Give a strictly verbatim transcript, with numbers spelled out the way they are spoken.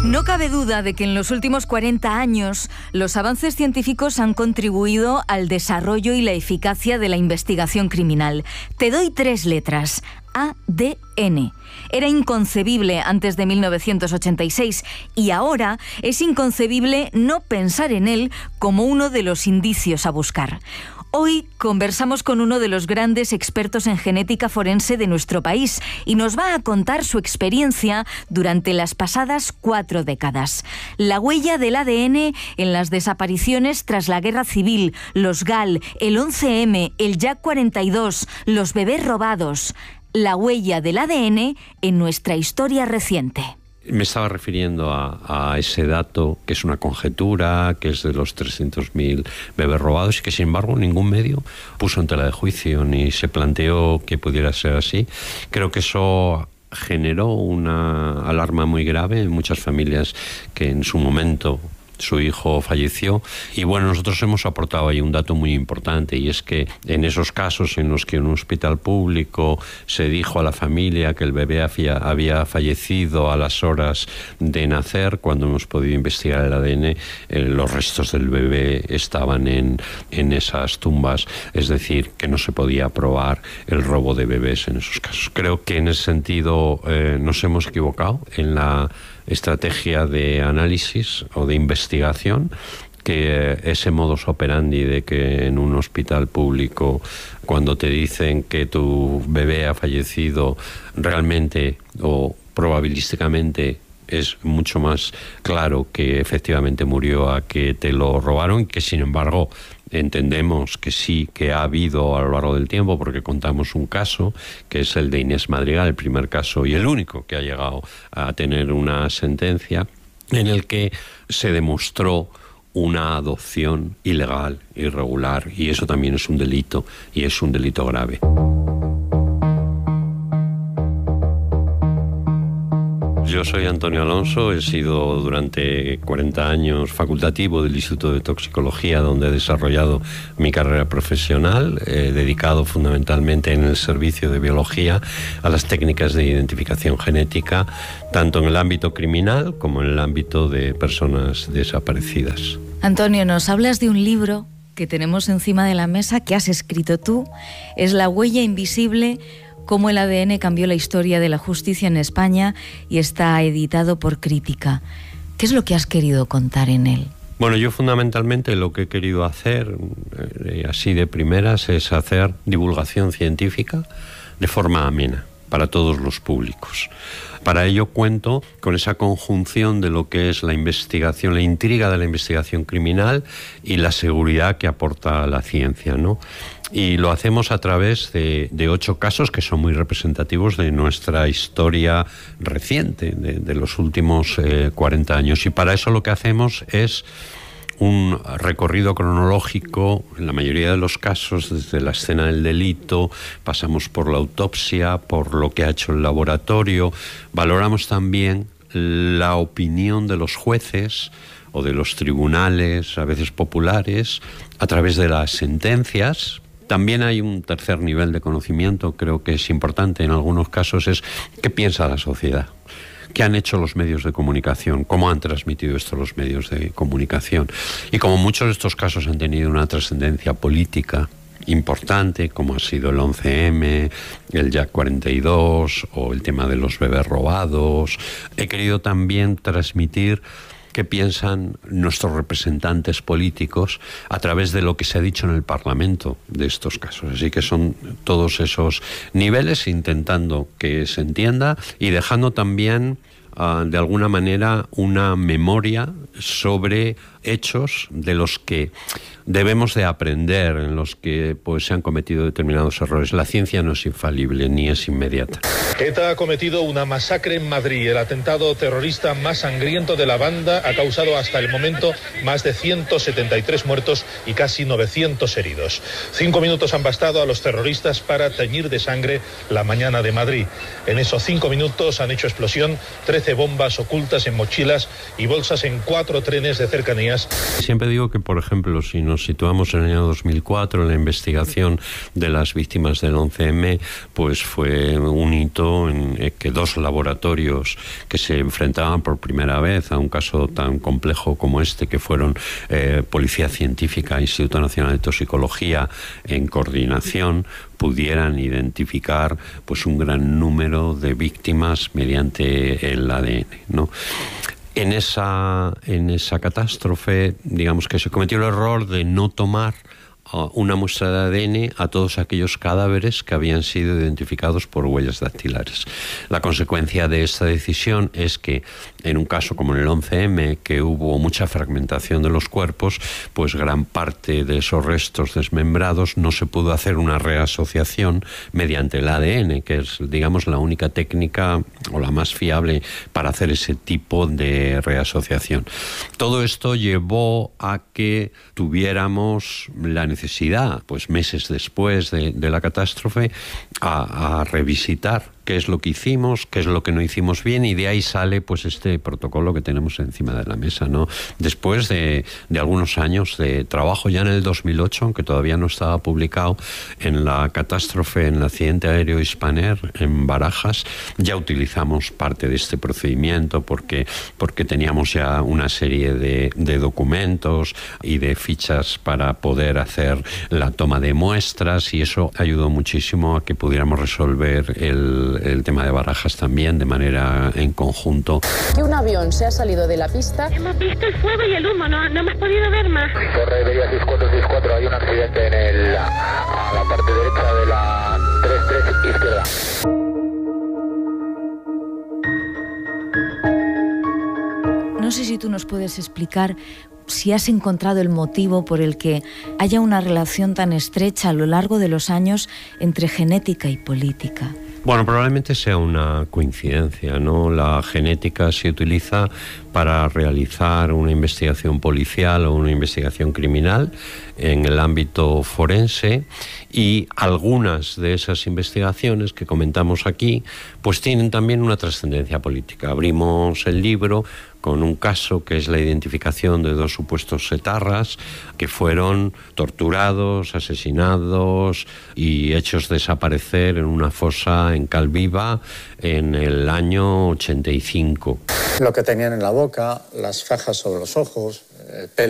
No cabe duda de que en los últimos cuarenta años los avances científicos han contribuido al desarrollo y la eficacia de la investigación criminal. Te doy tres letras: A D N. Era inconcebible antes de mil novecientos ochenta y seis y ahora es inconcebible no pensar en él como uno de los indicios a buscar. Hoy conversamos con uno de los grandes expertos en genética forense de nuestro país y nos va a contar su experiencia durante las pasadas cuatro décadas. La huella del A D N en las desapariciones tras la Guerra Civil, los G A L, el once eme, el Jack cuarenta y dos, los bebés robados. La huella del A D N en nuestra historia reciente. Me estaba refiriendo a, a ese dato que es una conjetura, que es de los trescientos mil bebés robados y que sin embargo ningún medio puso en tela de juicio ni se planteó que pudiera ser así. Creo que eso generó una alarma muy grave en muchas familias que en su momento su hijo falleció. Y bueno, nosotros hemos aportado ahí un dato muy importante, y es que en esos casos en los que en un hospital público se dijo a la familia que el bebé había fallecido a las horas de nacer, cuando hemos podido investigar el A D N, eh, los restos del bebé estaban en, en esas tumbas, es decir, que no se podía probar el robo de bebés en esos casos. Creo que en ese sentido eh, nos hemos equivocado en la estrategia de análisis o de investigación, que ese modus operandi de que en un hospital público, cuando te dicen que tu bebé ha fallecido, realmente o probabilísticamente es mucho más claro que efectivamente murió a que te lo robaron, que sin embargo entendemos que sí, que ha habido a lo largo del tiempo, porque contamos un caso, que es el de Inés Madrigal, el primer caso y el único que ha llegado a tener una sentencia, en el que se demostró una adopción ilegal, irregular, y eso también es un delito, y es un delito grave. Yo soy Antonio Alonso, he sido durante cuarenta años facultativo del Instituto de Toxicología, donde he desarrollado mi carrera profesional, eh, dedicado fundamentalmente en el servicio de biología a las técnicas de identificación genética, tanto en el ámbito criminal como en el ámbito de personas desaparecidas. Antonio, nos hablas de un libro que tenemos encima de la mesa, que has escrito tú, es La huella invisible: cómo el A D N cambió la historia de la justicia en España, y está editado por Crítica. ¿Qué es lo que has querido contar en él? Bueno, yo fundamentalmente lo que he querido hacer, eh, así de primeras, es hacer divulgación científica de forma amena para todos los públicos. Para ello cuento con esa conjunción de lo que es la investigación, la intriga de la investigación criminal y la seguridad que aporta la ciencia, ¿no? Y lo hacemos a través de, de ocho casos que son muy representativos de nuestra historia reciente, de, de los últimos eh, cuarenta años. Y para eso lo que hacemos es un recorrido cronológico, en la mayoría de los casos, desde la escena del delito, pasamos por la autopsia, por lo que ha hecho el laboratorio, valoramos también la opinión de los jueces o de los tribunales, a veces populares, a través de las sentencias. También hay un tercer nivel de conocimiento, creo que es importante en algunos casos, es qué piensa la sociedad. ¿Qué han hecho los medios de comunicación? ¿Cómo han transmitido esto los medios de comunicación? Y como muchos de estos casos han tenido una trascendencia política importante, como ha sido el once eme, el Jack cuarenta y dos o el tema de los bebés robados, he querido también transmitir qué piensan nuestros representantes políticos a través de lo que se ha dicho en el Parlamento de estos casos. Así que son todos esos niveles, intentando que se entienda y dejando también uh, de alguna manera una memoria sobre hechos de los que debemos de aprender, en los que pues se han cometido determinados errores. La ciencia no es infalible ni es inmediata. ETA ha cometido una masacre en Madrid. El atentado terrorista más sangriento de la banda ha causado hasta el momento más de ciento setenta y tres muertos y casi novecientos heridos. Cinco minutos han bastado a los terroristas para teñir de sangre la mañana de Madrid. En esos cinco minutos han hecho explosión trece bombas ocultas en mochilas y bolsas en cuatro trenes de cercanías líneas. Siempre digo que, por ejemplo, si nos situamos en el año dos mil cuatro, en la investigación de las víctimas del once eme, pues fue un hito en que dos laboratorios que se enfrentaban por primera vez a un caso tan complejo como este, que fueron eh, Policía Científica, Instituto Nacional de Toxicología, en coordinación, pudieran identificar pues un gran número de víctimas mediante el A D N, ¿no? En esa, en esa catástrofe, digamos que se cometió el error de no tomar una muestra de A D N a todos aquellos cadáveres que habían sido identificados por huellas dactilares. La consecuencia de esta decisión es que en un caso como en el once eme, que hubo mucha fragmentación de los cuerpos, pues gran parte de esos restos desmembrados no se pudo hacer una reasociación mediante el A D N, que es, digamos, la única técnica o la más fiable para hacer ese tipo de reasociación. Todo esto llevó a que tuviéramos la necesidad, pues meses después de, de la catástrofe, a, a revisitar qué es lo que hicimos, qué es lo que no hicimos bien, y de ahí sale pues este protocolo que tenemos encima de la mesa, ¿no? Después de, de algunos años de trabajo, ya en el dos mil ocho, aunque todavía no estaba publicado, en la catástrofe, en el accidente aéreo Hispaner en Barajas, ya utilizamos parte de este procedimiento porque, porque teníamos ya una serie de, de documentos y de fichas para poder hacer la toma de muestras, y eso ayudó muchísimo a que pudiéramos resolver el el tema de Barajas también de manera en conjunto. Que un avión se ha salido de la pista. Hemos visto el fuego y el humo, no, no hemos podido ver más. Torre Iberia seis cuatro seis cuatro, hay un accidente en el, a la parte derecha de la treinta y tres izquierda. No sé si tú nos puedes explicar si has encontrado el motivo por el que haya una relación tan estrecha a lo largo de los años entre genética y política. Bueno, probablemente sea una coincidencia, ¿no? La genética se utiliza para realizar una investigación policial o una investigación criminal en el ámbito forense, y algunas de esas investigaciones que comentamos aquí pues tienen también una trascendencia política. Abrimos el libro con un caso que es la identificación de dos supuestos etarras que fueron torturados, asesinados y hechos desaparecer en una fosa en Calviva en el año ochenta y cinco. Lo que tenían en la boca, las fajas sobre los ojos, el pelo